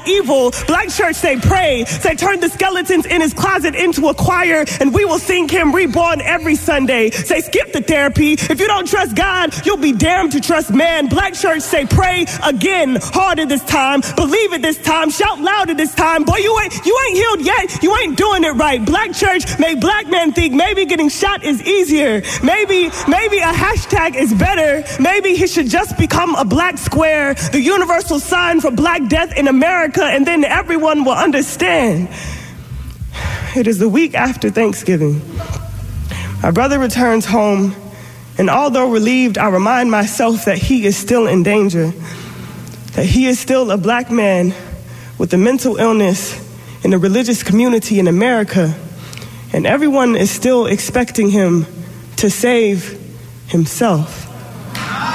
evil. Black church say pray. Say turn the skeletons in his closet into a choir and we will sing him reborn every Sunday. Say skip the therapy. If you don't trust God, you'll be damned to trust man. Black church say pray again, harder this time. Believe it this time. Shout louder this time. Boy, you ain't healed yet. You ain't doing it right. Black church make black men think maybe getting shot is easier. Maybe a hashtag is better. Maybe he should just become a black square, the universal sign for black death in America, and then everyone will understand. It is the week after Thanksgiving. My brother returns home, and although relieved, I remind myself that he is still in danger, that he is still a black man with a mental illness in a religious community in America, and everyone is still expecting him to save himself.